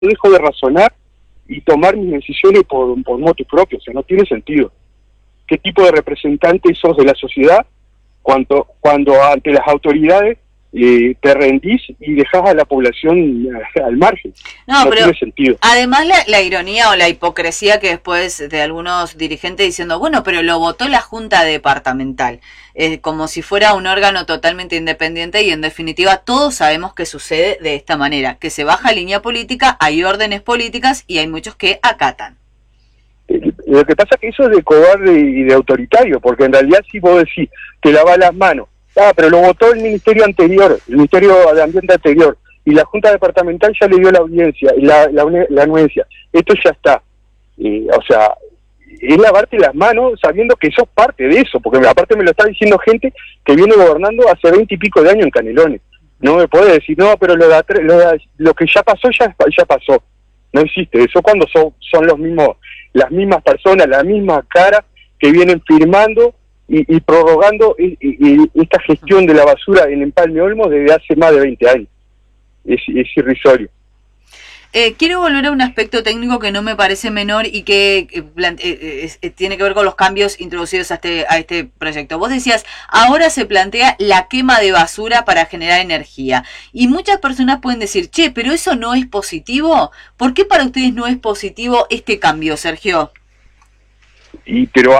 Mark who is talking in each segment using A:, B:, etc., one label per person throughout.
A: dejo de razonar y tomar mis decisiones por motus propio. O sea, no tiene sentido. ¿Qué tipo de representante sos de la sociedad cuando ante las autoridades te rendís y dejás a la población al margen?
B: No,
A: No
B: pero
A: tiene sentido.
B: además la ironía o la hipocresía que después de algunos dirigentes diciendo, bueno, pero lo votó la Junta Departamental, como si fuera un órgano totalmente independiente, y en definitiva todos sabemos que sucede de esta manera, que se baja línea política, hay órdenes políticas y hay muchos que acatan.
A: Lo que pasa es que eso es de cobarde y de autoritario, porque en realidad si vos decís, te lavas las manos, pero lo votó el ministerio anterior, el Ministerio de Ambiente anterior, y la Junta Departamental ya le dio la audiencia, la anuencia, esto ya está. O sea, es lavarte las manos sabiendo que sos parte de eso, porque aparte me lo está diciendo gente que viene gobernando hace 20 y pico de años en Canelones. No me puede decir, no, pero lo que ya pasó, ya pasó. No existe eso cuando son las mismas personas, la misma cara que vienen firmando y prorrogando esta gestión de la basura en Empalme Olmos desde hace más de 20 años. Es irrisorio.
B: Quiero volver a un aspecto técnico que no me parece menor y que tiene que ver con los cambios introducidos a este proyecto. Vos decías, ahora se plantea la quema de basura para generar energía. Y muchas personas pueden decir, che, pero eso no es positivo. ¿Por qué para ustedes no es positivo este cambio, Sergio?
A: Pero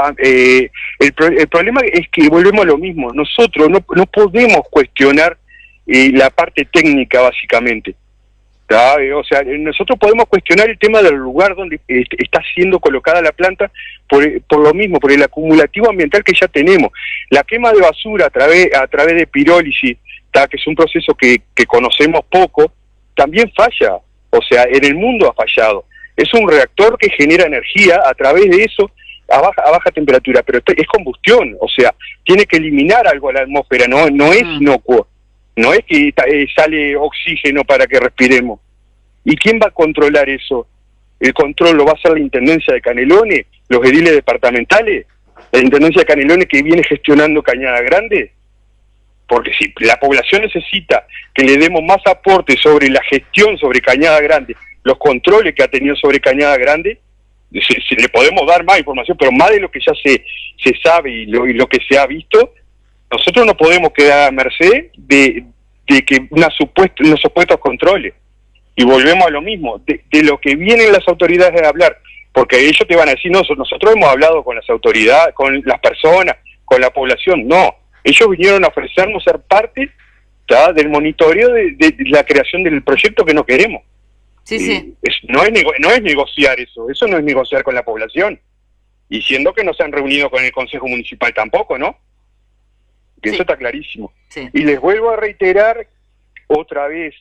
A: el problema es que volvemos a lo mismo. Nosotros no podemos cuestionar la parte técnica, básicamente. O sea, nosotros podemos cuestionar el tema del lugar donde está siendo colocada la planta por lo mismo, por el acumulativo ambiental que ya tenemos. La quema de basura a través de pirólisis, que es un proceso que conocemos poco, también falla. O sea, en el mundo ha fallado. Es un reactor que genera energía a través de eso a baja temperatura, pero es combustión. O sea, tiene que eliminar algo a la atmósfera, no es inocuo. No es que sale oxígeno para que respiremos. ¿Y quién va a controlar eso? ¿El control lo va a hacer la Intendencia de Canelones? ¿Los ediles departamentales? ¿La Intendencia de Canelones que viene gestionando Cañada Grande? Porque si la población necesita que le demos más aporte sobre la gestión sobre Cañada Grande, los controles que ha tenido sobre Cañada Grande, si le podemos dar más información, pero más de lo que ya se sabe y lo que se ha visto. Nosotros no podemos quedar a merced de que unos supuestos controles. Y volvemos a lo mismo, de lo que vienen las autoridades a hablar, porque ellos te van a decir, no, nosotros hemos hablado con las autoridades, con las personas, con la población. No, ellos vinieron a ofrecernos ser parte del monitoreo de la creación del proyecto que no queremos.
B: Sí.
A: No es negociar eso no es negociar con la población. Y siendo que no se han reunido con el Consejo Municipal tampoco, ¿no? Que eso está clarísimo. Sí. Y les vuelvo a reiterar otra vez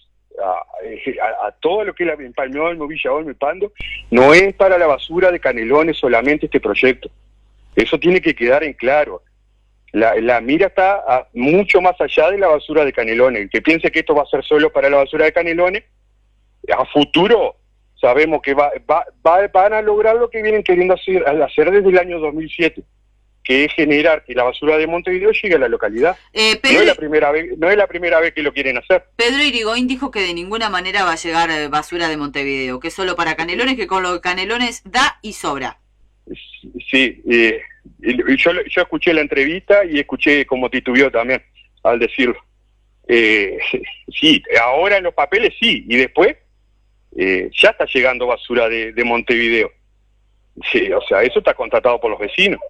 A: a todo lo que es la Empalme Olmos, Villa Olmos y Pando, no es para la basura de Canelones solamente este proyecto. Eso tiene que quedar en claro. La mira está mucho más allá de la basura de Canelones. El que piense que esto va a ser solo para la basura de Canelones, a futuro sabemos que van a lograr lo que vienen queriendo hacer desde el año 2007. Que es generar que la basura de Montevideo llegue a la localidad. No es la primera vez que lo quieren hacer.
B: Pedro Irigoyen dijo que de ninguna manera va a llegar basura de Montevideo, que es solo para Canelones, que con lo que Canelones da y sobra.
A: Sí, yo escuché la entrevista y escuché cómo titubeó también al decirlo. Sí, ahora en los papeles sí, y después ya está llegando basura de Montevideo. Sí, o sea, eso está contratado por los vecinos.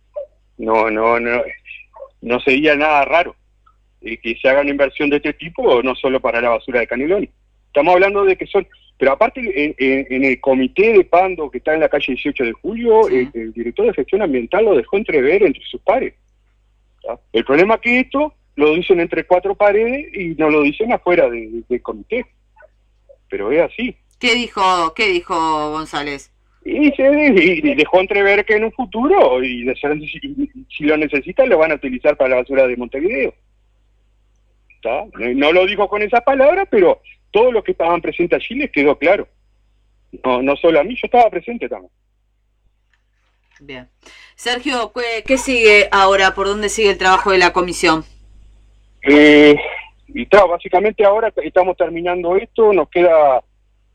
A: No sería nada raro que se haga una inversión de este tipo, no solo para la basura de Canelones. Estamos hablando de que son... Pero aparte, en el comité de Pando que está en la calle 18 de Julio, sí, el director de gestión ambiental lo dejó entrever entre sus pares. ¿Sí? El problema es que esto lo dicen entre cuatro paredes y no lo dicen afuera del comité. Pero es así.
B: ¿Qué dijo González?
A: Y dejó entrever que en un futuro, si lo necesitan, lo van a utilizar para la basura de Montevideo. ¿Está? No lo dijo con esas palabras, pero todos los que estaban presentes allí les quedó claro. No solo a mí, yo estaba presente también.
B: Bien. Sergio, ¿qué sigue ahora? ¿Por dónde sigue el trabajo de la comisión?
A: Básicamente ahora estamos terminando esto, nos queda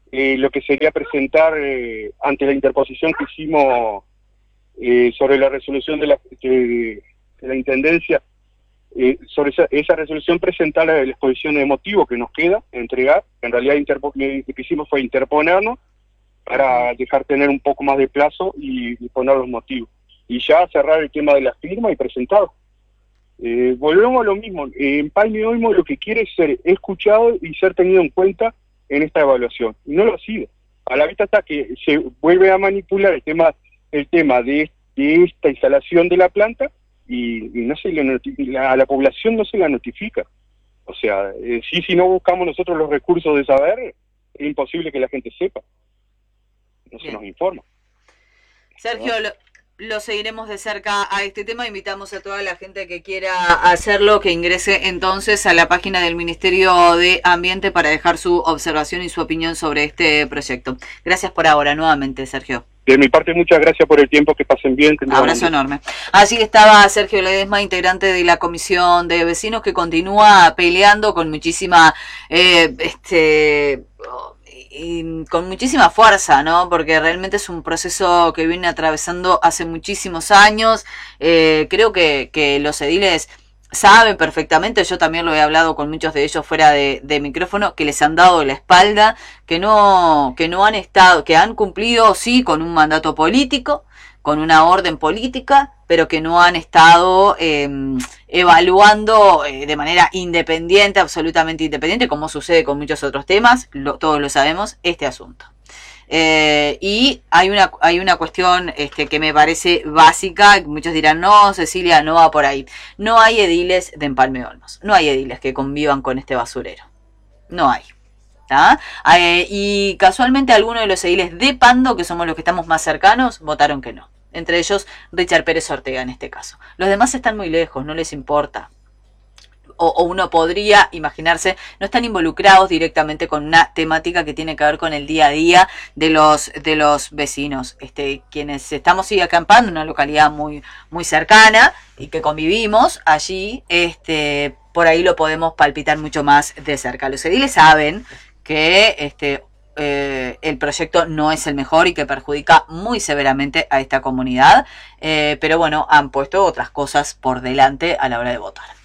A: lo que sería presentar ante la interposición que hicimos sobre la resolución de la Intendencia, sobre esa resolución presentar la exposición de motivos que nos queda entregar. En realidad lo que hicimos fue interponernos para dejar tener un poco más de plazo y poner los motivos. Y ya cerrar el tema de la firma y presentar. Volvemos a lo mismo. Empalme Olmos lo que quiere es ser escuchado y ser tenido en cuenta en esta evaluación. Y no lo ha sido. A la vista está que se vuelve a manipular el tema de esta instalación de la planta y no se a la población no se la notifica. O sea, si no buscamos nosotros los recursos de saber, es imposible que la gente sepa. No se nos informa.
B: Sergio, lo seguiremos de cerca a este tema. Invitamos a toda la gente que quiera hacerlo que ingrese entonces a la página del Ministerio de Ambiente para dejar su observación y su opinión sobre este proyecto. Gracias por ahora, nuevamente, Sergio.
A: De mi parte, muchas gracias por el tiempo, que pasen bien.
B: Abrazo enorme. Así estaba Sergio Ledesma, integrante de la Comisión de Vecinos, que continúa peleando con muchísima y con muchísima fuerza, ¿no? Porque realmente es un proceso que viene atravesando hace muchísimos años. Creo que los ediles saben perfectamente, yo también lo he hablado con muchos de ellos fuera de micrófono, que les han dado la espalda, que no han estado, que han cumplido sí con un mandato político, con una orden política, pero que no han estado evaluando de manera independiente, absolutamente independiente, como sucede con muchos otros temas, todos lo sabemos, este asunto. Y hay una cuestión que me parece básica. Muchos dirán, no, Cecilia, no va por ahí. No hay ediles de Empalme Olmos, no hay ediles que convivan con este basurero, no hay. Y casualmente algunos de los ediles de Pando, que somos los que estamos más cercanos, votaron que no. Entre ellos Richard Pérez Ortega en este caso. Los demás están muy lejos, no les importa. O uno podría imaginarse, no están involucrados directamente con una temática que tiene que ver con el día a día de los vecinos, quienes estamos sí acampando en una localidad muy, muy cercana y que convivimos allí, por ahí lo podemos palpitar mucho más de cerca. Los ediles saben que el proyecto no es el mejor y que perjudica muy severamente a esta comunidad, pero bueno, han puesto otras cosas por delante a la hora de votar.